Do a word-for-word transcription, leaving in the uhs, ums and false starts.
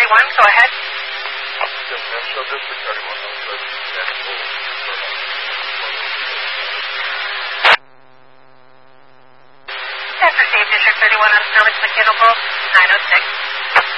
thirty-one, go ahead. Yes, ma'am. Show District thirty-one. That's received District thirty-one on Sterling McKinnell, nine oh six.